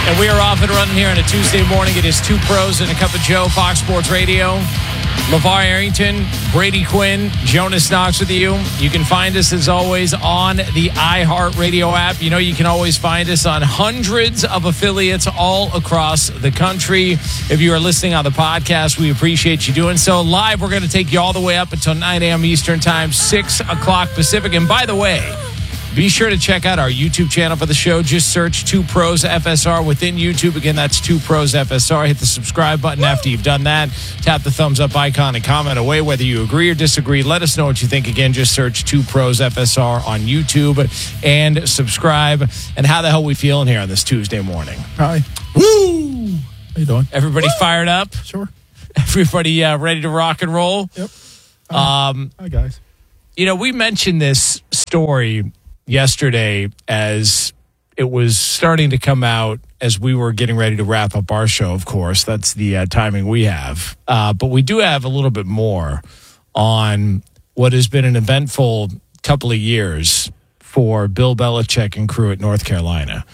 And we are off and running here on a Tuesday morning. It is Two Pros and a Cup of Joe, Fox Sports Radio. LeVar Arrington, Brady Quinn, Jonas Knox with you. You can find us, as always, on the iHeartRadio app. You know, you can always find us on hundreds of affiliates all across the country. If you are listening on the podcast, we appreciate you doing so. Live, we're going to take you all the way up until 9 a.m. Eastern Time, 6 o'clock Pacific. And by the way, be sure to check out our YouTube channel for the show. Just search Two Pros FSR within YouTube. Again, that's Two Pros FSR. Hit the subscribe button after you've done that. Tap the thumbs up icon and comment away whether you agree or disagree. Let us know what you think. Again, just search Two Pros FSR on YouTube and subscribe. And how the hell are we feeling here on this Tuesday morning? Hi. Woo! How you doing? Everybody fired up? Sure. Everybody ready to rock and roll? Yep. Hi, guys. You know, we mentioned this story yesterday as it was starting to come out as we were getting ready to wrap up our show, of course. That's the timing we have. But we do have a little bit more on what has been an eventful couple of years for Bill Belichick and crew at North Carolina.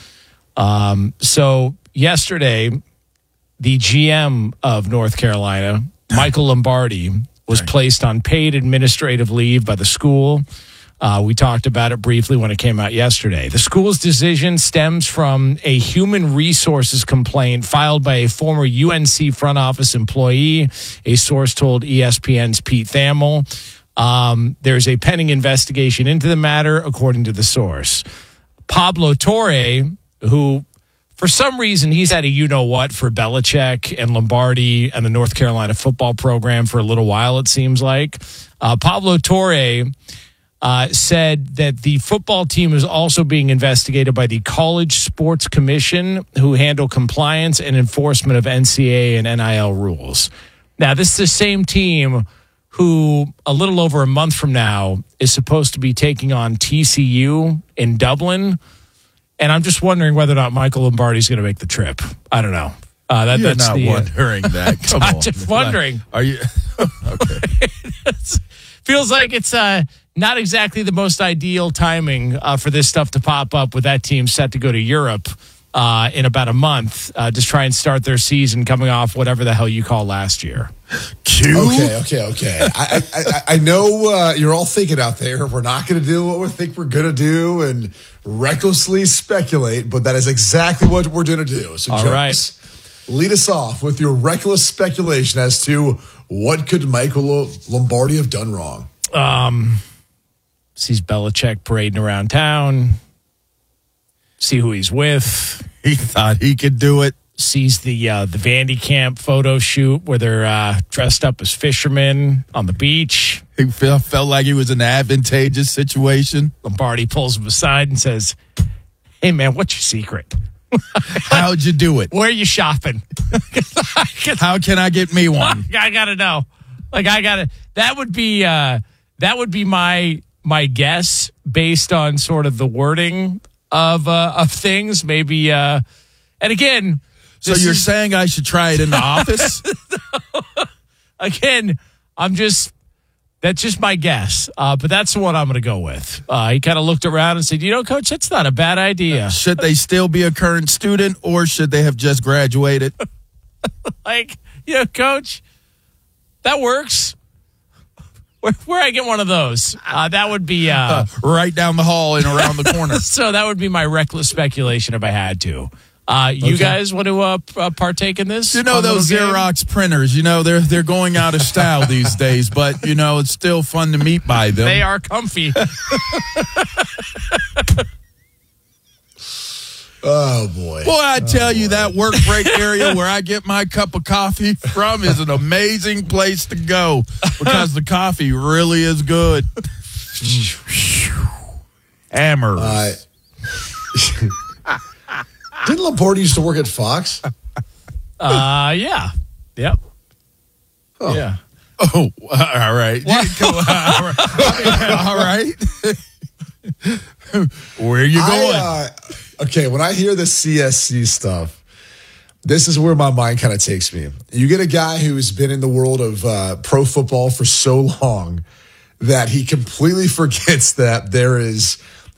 So yesterday, the GM of North Carolina, Michael Lombardi, was placed on paid administrative leave by the school. We talked about it briefly when it came out yesterday. The school's decision stems from a human resources complaint filed by a former UNC front office employee, a source told ESPN's Pete Thamel. There's a pending investigation into the matter, according to the source. Pablo Torre, who for some reason he's had a you-know-what for Belichick and Lombardi and the North Carolina football program for a little while, it seems like. Pablo Torre said that the football team is also being investigated by the College Sports Commission, who handle compliance and enforcement of NCAA and NIL rules. Now, this is the same team who, a little over a month from now, is supposed to be taking on TCU in Dublin. And I'm just wondering whether or not Michael Lombardi is going to make the trip. I don't know. You're that's not wondering that. Come on. I'm just wondering. Are you? Okay. Feels like it's not exactly the most ideal timing for this stuff to pop up with that team set to go to Europe in about a month to try and start their season coming off whatever the hell you call last year. Okay. I know you're all thinking out there, we're not going to do what we think we're going to do and recklessly speculate, but that is exactly what we're going to do. So, all right. Lead us off with your reckless speculation as to what could Michael Lombardi have done wrong. Sees Belichick parading around town. See who he's with. He thought he could do it. Sees the Vandy Camp photo shoot where they're dressed up as fishermen on the beach. He felt like he was in an advantageous situation. Lombardi pulls him aside and says, "Hey, man, what's your secret? How'd you do it? Where are you shopping? How can I get me one? I gotta know. That would be my guess based on sort of the wording of things. Maybe, and again. So you're saying I should try it in the office? No. Again, that's just my guess. But that's the one I'm going to go with. He kind of looked around and said, Coach, that's not a bad idea. Should they still be a current student or should they have just graduated? Coach, that works. Where I get one of those? That would be right down the hall and around the corner. So that would be my reckless speculation if I had to. You guys want to partake in this? Those Xerox printers, they're going out of style these days, but, it's still fun to meet by them. They are comfy. Oh, boy. Boy, I tell you, that work break area where I get my cup of coffee from is an amazing place to go because the coffee really is good. Hammers. Didn't Lombardi used to work at Fox? Yeah. Yep. Oh. Yeah. Oh, all right. All right. Where are you going? Okay, when I hear the CSC stuff, this is where my mind kind of takes me. You get a guy who's been in the world of pro football for so long that he completely forgets that there is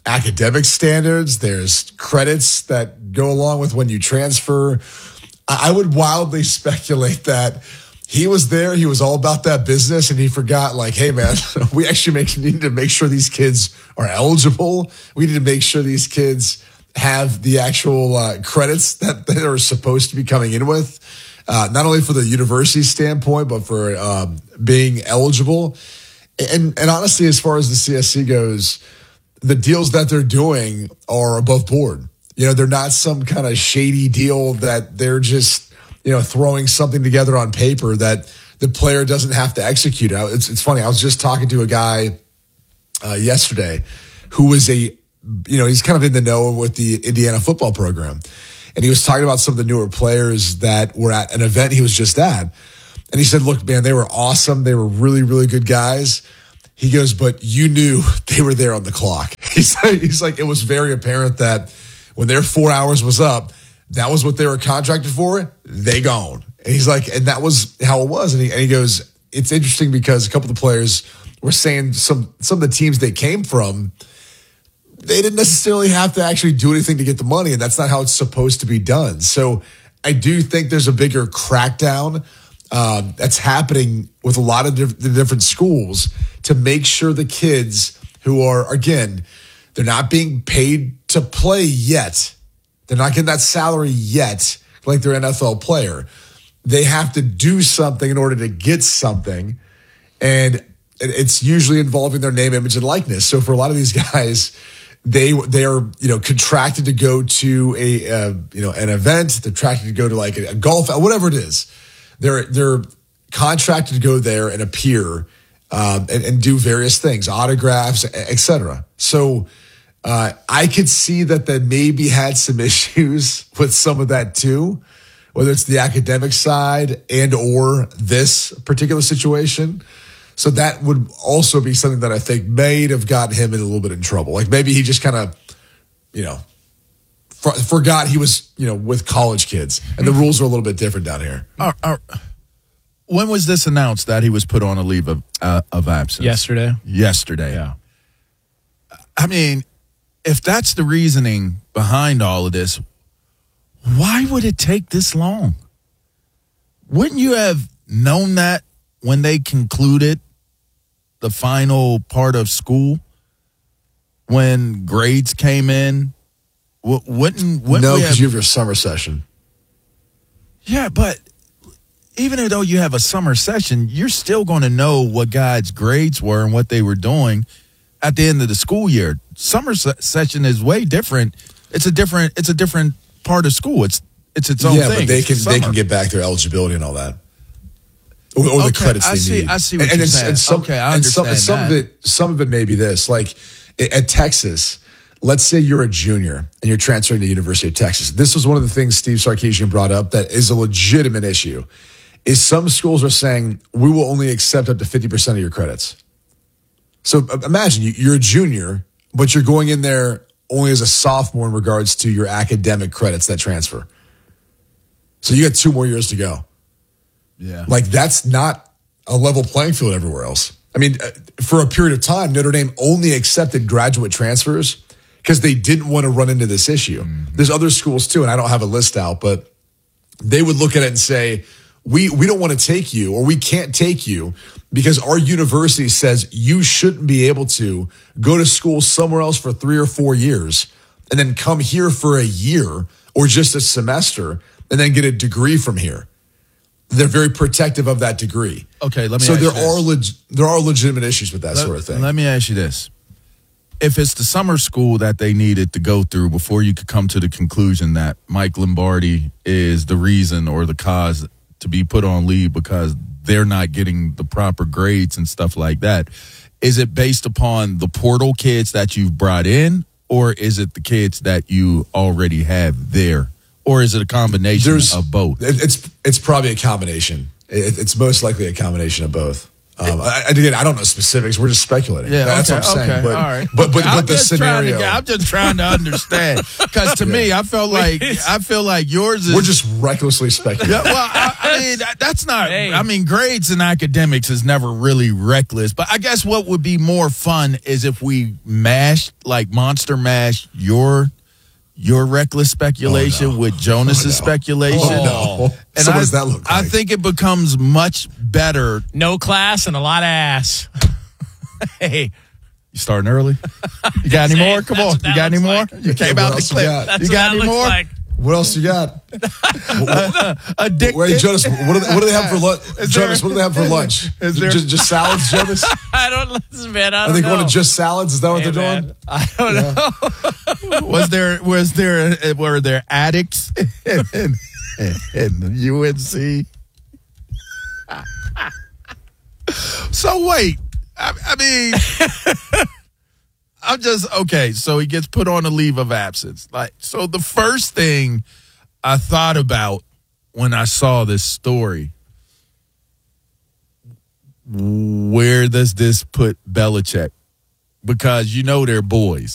academic standards. There's credits that go along with when you transfer. I would wildly speculate that he was there. He was all about that business, and he forgot, like, hey, man, we actually need to make sure these kids are eligible. We need to make sure these kids have the actual credits that they are supposed to be coming in with, not only for the university standpoint, but for being eligible. And honestly, as far as the CSC goes, the deals that they're doing are above board. They're not some kind of shady deal that they're just, throwing something together on paper that the player doesn't have to execute. It's funny. I was just talking to a guy yesterday who was he's kind of in the know with the Indiana football program. And he was talking about some of the newer players that were at an event he was just at. And he said, look, man, they were awesome. They were really, really good guys. He goes, but you knew they were there on the clock. He's like, it was very apparent that when their 4 hours was up, that was what they were contracted for. They gone. And he's like, and that was how it was. And he goes, it's interesting because a couple of the players were saying some of the teams they came from, they didn't necessarily have to actually do anything to get the money. And that's not how it's supposed to be done. So I do think there's a bigger crackdown that's happening with a lot of the different schools to make sure the kids who are, again, they're not being paid to play yet. They're not getting that salary yet, like their NFL player. They have to do something in order to get something. And it's usually involving their name, image, and likeness. So for a lot of these guys, they are contracted to go to an event. They're contracted to go to like a golf, whatever it is. They're contracted to go there and appear and do various things, autographs, etc. So I could see that they maybe had some issues with some of that too, whether it's the academic side and or this particular situation. So that would also be something that I think may have gotten him in a little bit in trouble. Like maybe he just kind of, forgot he was, with college kids, and the rules are a little bit different down here. When was this announced that he was put on a leave of absence? Yesterday. Yeah. I mean, if that's the reasoning behind all of this, why would it take this long? Wouldn't you have known that when they concluded the final part of school, when grades came in? Wouldn't no, because you have your summer session. Yeah, but even though you have a summer session, you're still going to know what guys' grades were and what they were doing at the end of the school year. Summer session is way different. It's a different part of school. It's its own thing. Yeah, but they can get back their eligibility and all that, or the credits they need. I see what you're saying. I understand some of it may be this. Like at Texas, let's say you're a junior and you're transferring to the University of Texas. This was one of the things Steve Sarkisian brought up that is a legitimate issue. Is some schools are saying we will only accept up to 50% of your credits. So imagine you're a junior, but you're going in there only as a sophomore in regards to your academic credits that transfer. So you got 2 more years to go. Yeah. Like that's not a level playing field everywhere else. I mean, for a period of time, Notre Dame only accepted graduate transfers because they didn't want to run into this issue. Mm-hmm. There's other schools too, and I don't have a list out, but they would look at it and say, we don't want to take you, or we can't take you because our university says you shouldn't be able to go to school somewhere else for 3 or 4 years and then come here for a year or just a semester and then get a degree from here. They're very protective of that degree. Okay, let me so ask there are legitimate issues with that sort of thing. Let me ask you this. If it's the summer school that they needed to go through before you could come to the conclusion that Mike Lombardi is the reason or the cause to be put on leave because they're not getting the proper grades and stuff like that, is it based upon the portal kids that you've brought in, or is it the kids that you already have there? Or is it a combination of both? It's probably a combination. It's most likely a combination of both. Again, I don't know specifics. We're just speculating. Yeah, that's what I'm saying. Okay, but, all right. But the scenario. I'm just trying to understand because to me, I feel like yours is. We're just recklessly speculating. Yeah, well, mean, that's not. Hey. I mean, grades and academics is never really reckless. But I guess what would be more fun is if we monster mashed your reckless speculation with Jonas's speculation. Oh, no. And So what does that look like? I think it becomes much better. No class and a lot of ass. Hey. You starting early? You got any more? Come on. You got any more? You came out the else you clip. got? That's You what got that any looks more? like. What else you got? Addicted. Wait, Jonas, what do they have for lunch? Jonas, what do they have for lunch? Is there- just salads, Jonas? I don't listen, man. I Are don't they know. going to just salads? Is that what Hey, they're man, doing? I don't know. Were there addicts in UNC? So wait, I mean, I'm just okay. So he gets put on a leave of absence. So the first thing I thought about when I saw this story, where does this put Belichick? Because they're boys.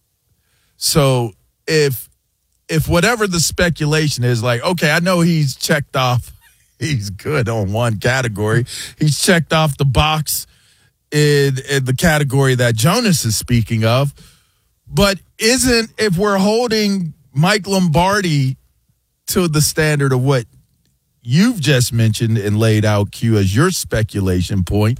So if whatever the speculation is, okay, I know he's checked off, he's good on one category. He's checked off the box in the category that Jonas is speaking of. But if we're holding Mike Lombardi to the standard of what you've just mentioned and laid out, Q, as your speculation point,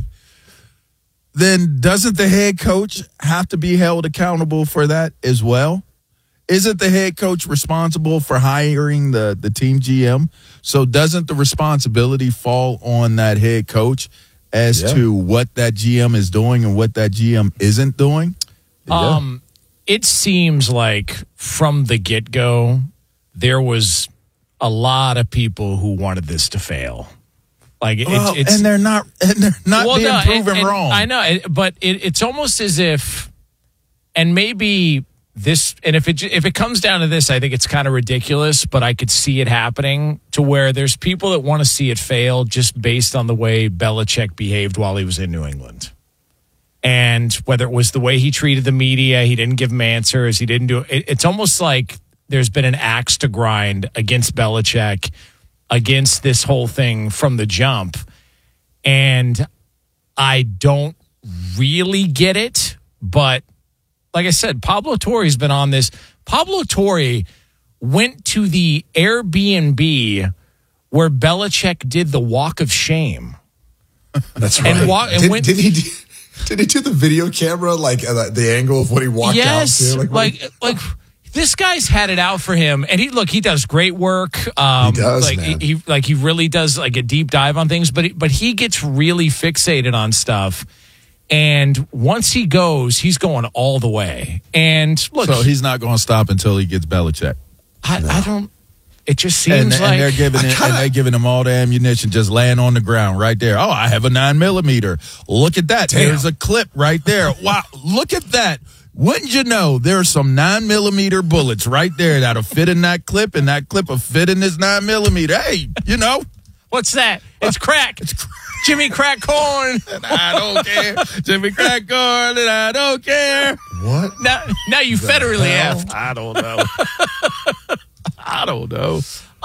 then doesn't the head coach have to be held accountable for that as well? Isn't the head coach responsible for hiring the team GM? So doesn't the responsibility fall on that head coach as to what that GM is doing and what that GM isn't doing? It seems like from the get-go, there was a lot of people who wanted this to fail. It's and they're not being proven and wrong. I know, but it's almost as if, and maybe this, and if it comes down to this, I think it's kind of ridiculous, but I could see it happening to where there's people that want to see it fail just based on the way Belichick behaved while he was in New England. And whether it was the way he treated the media, he didn't give them answers, he didn't do it. It's almost like there's been an axe to grind against Belichick, against this whole thing from the jump. And I don't really get it, but like I said, Pablo Torre's been on this. Pablo Torre went to the Airbnb where Belichick did the walk of shame. That's right. Did he do the video camera, the angle of what he walked out to? Like this guy's had it out for him, and he does great work. He does, man. He really does a deep dive on things, but he gets really fixated on stuff. And once he goes, he's going all the way. And look, so he's not going to stop until he gets Belichick. I don't. It just seems and they're giving him all the ammunition, just laying on the ground right there. Oh, I have a 9mm. Look at that. Damn. There's a clip right there. Wow, look at that. Wouldn't you know, there's some 9mm bullets right there that'll fit in that clip, and that clip will fit in this 9mm. Hey, what's that? It's crack. Jimmy Crack Corn. And I don't care. Jimmy Crack Corn, and I don't care. What? Now you federally effed. I don't know. I don't know.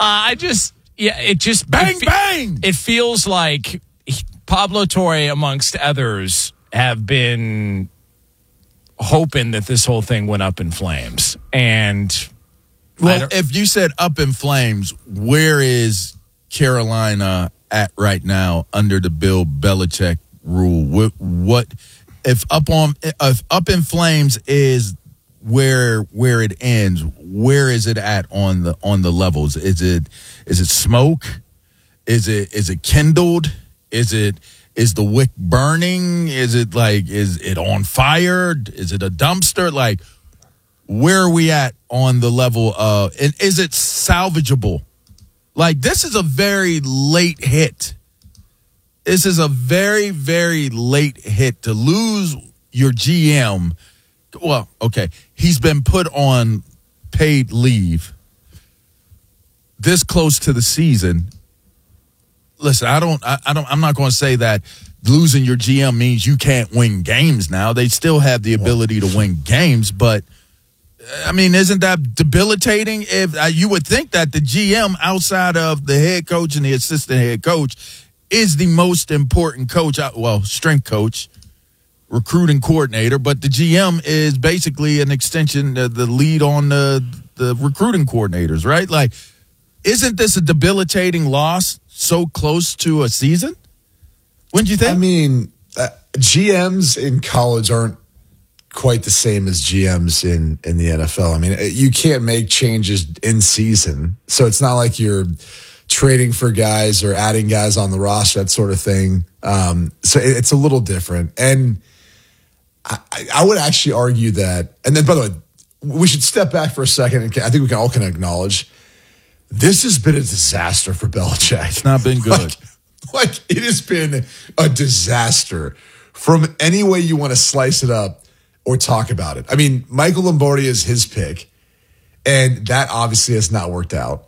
It just Bang, bang. It feels like Pablo Torre, amongst others, have been hoping that this whole thing went up in flames. And well, if you said up in flames, where is Carolina at right now under the Bill Belichick rule? What if up in flames is where it ends? Where is it at on the levels? Is it smoke? Is it kindled? Is the wick burning? Is it on fire? Is it a dumpster? Where are we at on the level of, and is it salvageable? This is a very late hit. This is a very, very late hit to lose your GM. Well, okay, he's been put on paid leave this close to the season. Listen, I'm not going to say that losing your GM means you can't win games now. They still have the ability to win games, but I mean, isn't that debilitating? If you would think that the GM outside of the head coach and the assistant head coach is the most important coach, well, strength coach, recruiting coordinator, but the GM is basically an extension, the lead on the recruiting coordinators, right? Like, isn't this a debilitating loss so close to a season? Wouldn't you think? I mean, GMs in college aren't quite the same as GMs in the NFL. I mean, you can't make changes in season. So it's not like you're trading for guys or adding guys on the roster, that sort of thing. So it's a little different. And I would actually argue that, and then by the way, we should step back for a second. And I think we can all acknowledge this has been a disaster for Belichick. It's not been good. Like it has been a disaster from any way you want to slice it up or talk about it. I mean, Michael Lombardi is his pick, and that obviously has not worked out.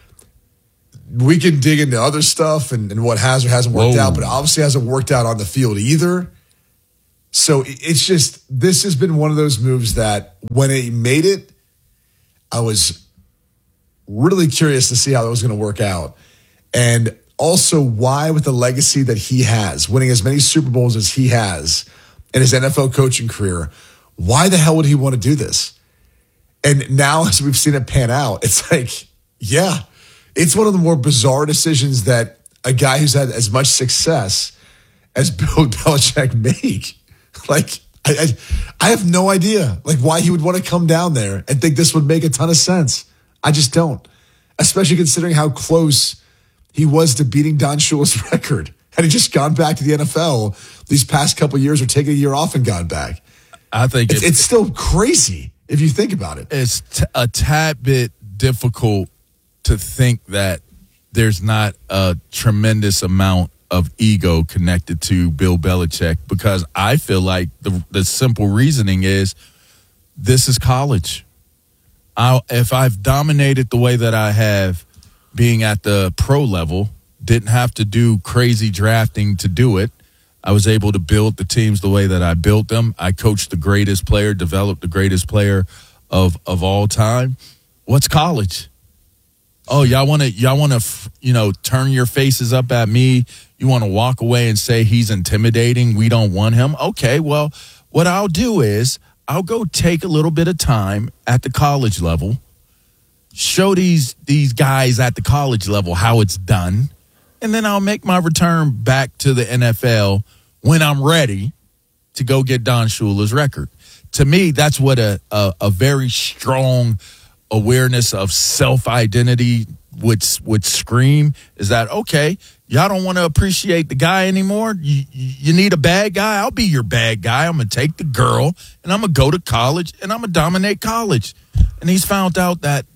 We can dig into other stuff and what has or hasn't worked out, but it obviously hasn't worked out on the field either. So it's just, this has been one of those moves that when he made it, I was really curious to see how that was going to work out. And also why, with the legacy that he has, winning as many Super Bowls as he has in his NFL coaching career, why the hell would he want to do this? And now, as we've seen it pan out, it's like, yeah, it's one of the more bizarre decisions that a guy who's had as much success as Bill Belichick make. Like, I have no idea, like, why he would want to come down there and think this would make a ton of sense. I just don't, especially considering how close he was to beating Don Shula's record. Had he just gone back to the NFL these past couple of years or taken a year off and gone back. I think it's still crazy if you think about it. It's a tad bit difficult to think that there's not a tremendous amount of ego connected to Bill Belichick, because I feel like the simple reasoning is this is college. If I've dominated the way that I have, being at the pro level, didn't have to do crazy drafting to do it. I was able to build the teams the way that I built them. I coached the greatest player, developed the greatest player of all time. What's college? Oh, y'all want to turn your faces up at me. You want to walk away and say he's intimidating. We don't want him. Okay, well, what I'll do is I'll go take a little bit of time at the college level, show these guys at the college level how it's done, and then I'll make my return back to the NFL when I'm ready to go get Don Shula's record. To me, that's what a very strong awareness of self-identity would scream, is that, okay, y'all don't want to appreciate the guy anymore? You need a bad guy? I'll be your bad guy. I'm going to take the girl, and I'm going to go to college, and I'm going to dominate college. And he's found out that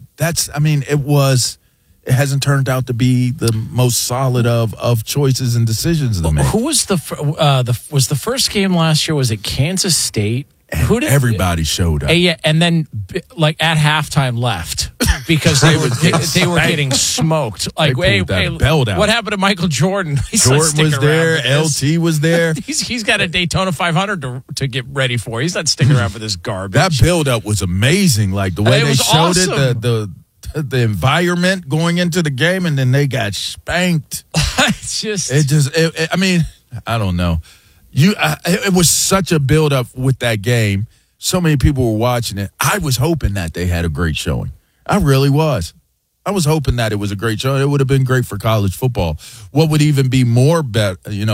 it hasn't turned out to be the most solid of choices and decisions to make. Who was was the first game last year? Was it Kansas State? Everybody showed up. Yeah, and then like at halftime left because they were getting smoked. Like, belt out. What happened to Michael Jordan? Jordan was there. LT was there. He's got a Daytona 500 to get ready for. He's not sticking around for this garbage. That build up was amazing. Like the way they showed awesome. it, the environment going into the game, and then they got spanked. I mean, I don't know. It was such a build up with that game. So many people were watching it. I was hoping that they had a great showing. I really was. I was hoping that it was a great show. It would have been great for college football. What would even be more better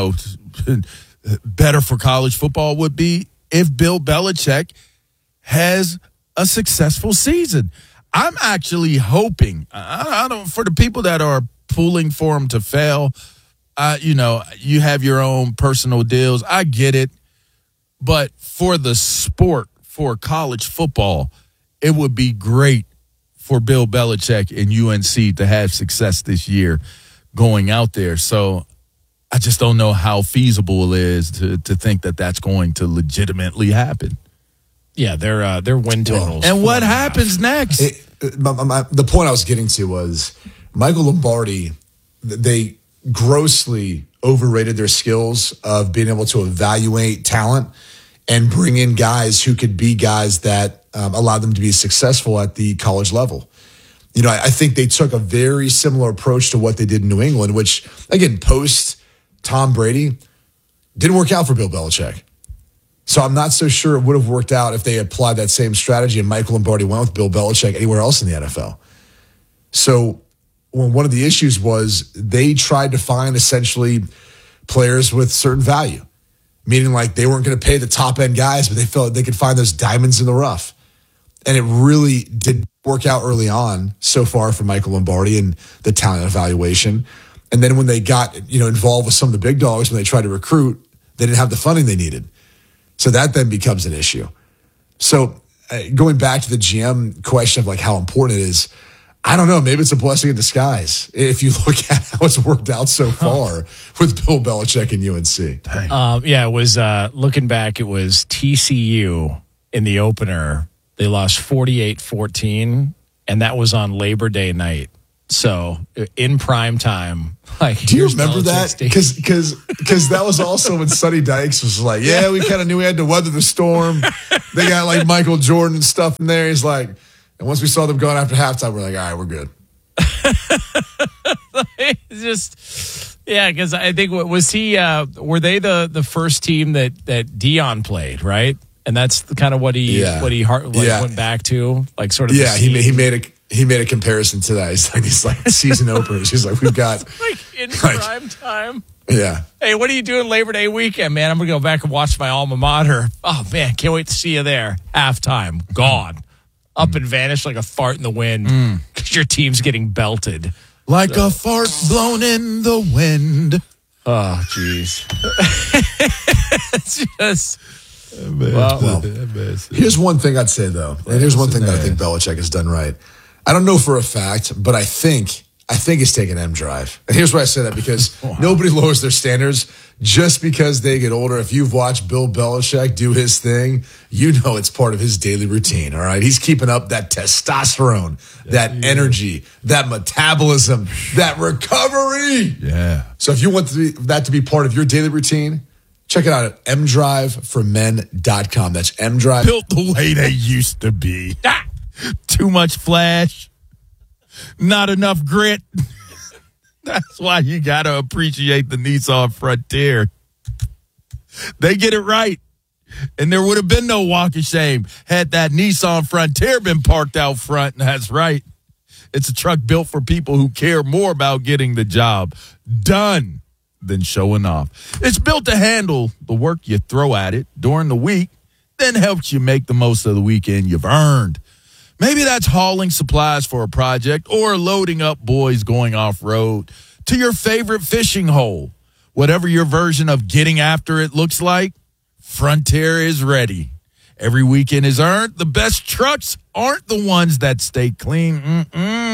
for college football would be if Bill Belichick has a successful season. I'm actually hoping, I don't, for the people that are pulling for him to fail, you have your own personal deals. I get it. But for the sport, for college football, it would be great for Bill Belichick and UNC to have success this year going out there. So I just don't know how feasible it is to think that that's going to legitimately happen. Yeah, their win totals. And what happens next? The point I was getting to was Michael Lombardi, they grossly overrated their skills of being able to evaluate talent and bring in guys who could be guys that allowed them to be successful at the college level. You know, I think they took a very similar approach to what they did in New England, which, again, post Tom Brady, didn't work out for Bill Belichick. So I'm not so sure it would have worked out if they applied that same strategy and Michael Lombardi went with Bill Belichick anywhere else in the NFL. So one of the issues was they tried to find essentially players with certain value, meaning like they weren't going to pay the top end guys, but they felt they could find those diamonds in the rough. And it really did work out early on so far for Michael Lombardi and the talent evaluation. And then when they got, involved with some of the big dogs, when they tried to recruit, they didn't have the funding they needed. So that then becomes an issue. So going back to the GM question of like how important it is, I don't know. Maybe it's a blessing in disguise if you look at how it's worked out so far with Bill Belichick and UNC. It was looking back, it was TCU in the opener. They lost 48-14, and that was on Labor Day night. So in prime time, do you remember that? Because that was also when Sonny Dykes was like, "Yeah, we kind of knew we had to weather the storm." They got like Michael Jordan and stuff in there. He's like, and once we saw them going after halftime, we're like, "All right, we're good." Because I think was he? Were they the first team that Dion played, right? And that's kind of what he went back to, like sort of. Yeah, he made a comparison to that. He's like season openers. He's like, we've got like in prime time. Yeah. Hey, what are you doing Labor Day weekend, man? I'm gonna go back and watch my alma mater. Oh man, can't wait to see you there. Halftime, gone, up and vanished like a fart in the wind because your team's getting belted like a fart blown in the wind. Oh, jeez. It's just. Well, here's one thing I'd say though, and here's one thing that I think Belichick has done right. I don't know for a fact, but I think he's taken M Drive. And here's why I say that, because nobody lowers their standards just because they get older. If you've watched Bill Belichick do his thing, you know it's part of his daily routine, all right? He's keeping up that testosterone, that energy, that metabolism, that recovery. Yeah. So if you want that to be part of your daily routine, check it out at mdriveformen.com. That's mdrive. Built the way they used to be. Too much flash. Not enough grit. That's why you got to appreciate the Nissan Frontier. They get it right. And there would have been no walk of shame had that Nissan Frontier been parked out front. That's right. It's a truck built for people who care more about getting the job done than showing off. It's built to handle the work you throw at it during the week, then helps you make the most of the weekend you've earned. Maybe that's hauling supplies for a project or loading up boys going off-road to your favorite fishing hole. Whatever your version of getting after it looks like, Frontier is ready. Every weekend is earned. The best trucks aren't the ones that stay clean.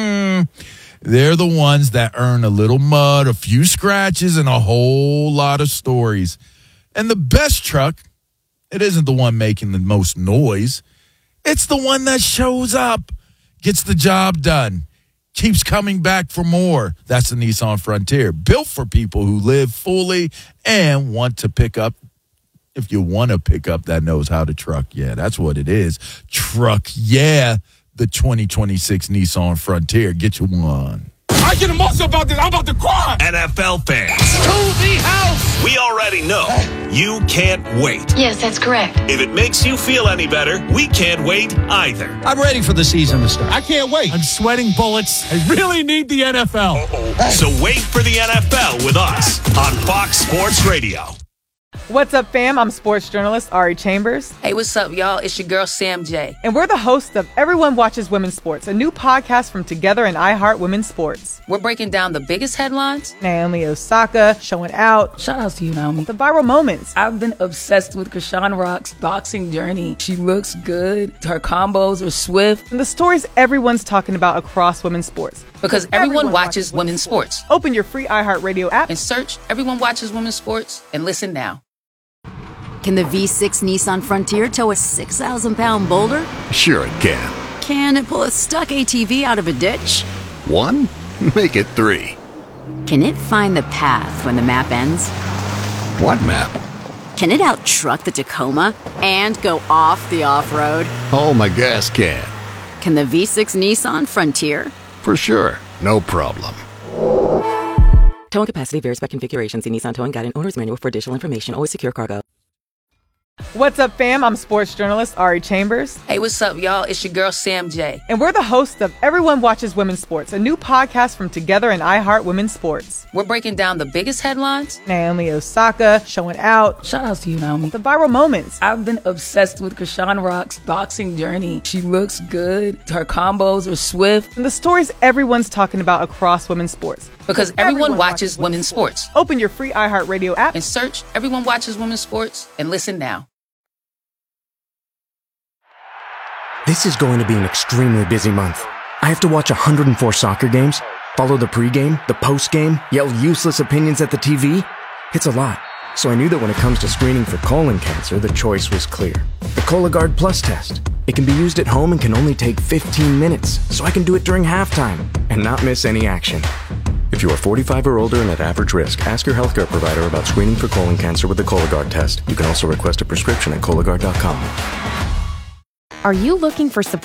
They're the ones that earn a little mud, a few scratches, and a whole lot of stories. And the best truck, it isn't the one making the most noise. It's the one that shows up, gets the job done, keeps coming back for more. That's the Nissan Frontier, built for people who live fully and want to pick up. If you want to pick up that knows how to truck, yeah, that's what it is. Truck, yeah, the 2026 Nissan Frontier. Get you one. I get emotional about this. I'm about to cry. NFL fans, To the house. we already know you can't wait. Yes, that's correct. If it makes you feel any better, we can't wait either. I'm ready for the season to start. I can't wait. I'm sweating bullets. I really need the NFL. So wait for the NFL with us on Fox Sports Radio. What's up, fam? I'm sports journalist Ari Chambers. Hey, what's up, y'all? It's your girl, Sam J. And we're the hosts of Everyone Watches Women's Sports, a new podcast from Together and iHeart Women's Sports. We're breaking down the biggest headlines. Naomi Osaka showing out. Shout out to you, Naomi. The viral moments. I've been obsessed with Krishan Rock's boxing journey. She looks good. Her combos are swift. And the stories everyone's talking about across women's sports. Because everyone watches women's sports. Open your free iHeartRadio app And search Everyone Watches Women's Sports and listen now. Can the V6 Nissan Frontier tow a 6,000-pound boulder? Sure it can. Can it pull a stuck ATV out of a ditch? 1? Make it 3. Can it find the path when the map ends? What map? Can it out-truck the Tacoma and go off the off-road? Oh, my gas can. Can the V6 Nissan Frontier? For sure. No problem. Towing capacity varies by configuration. See Nissan Towing Guide and Owner's Manual for additional information. Always secure cargo. What's up, fam? I'm sports journalist Ari Chambers. Hey, what's up, y'all? It's your girl, Sam J. And we're the hosts of Everyone Watches Women's Sports, a new podcast from Together and iHeart Women's Sports. We're breaking down the biggest headlines. Naomi Osaka showing out. Shout out to you, Naomi. The viral moments. I've been obsessed with Krishan Rock's boxing journey. She looks good. Her combos are swift. And the stories everyone's talking about across women's sports. Because everyone watches women's sports. Open your free iHeartRadio app and search Everyone Watches Women's Sports and listen now. This is going to be an extremely busy month. I have to watch 104 soccer games, follow the pregame, the postgame, yell useless opinions at the TV. It's a lot. So I knew that when it comes to screening for colon cancer, the choice was clear. The Cologuard Plus test. It can be used at home and can only take 15 minutes, so I can do it during halftime and not miss any action. If you are 45 or older and at average risk, ask your healthcare provider about screening for colon cancer with the Cologuard test. You can also request a prescription at Cologuard.com. Are you looking for support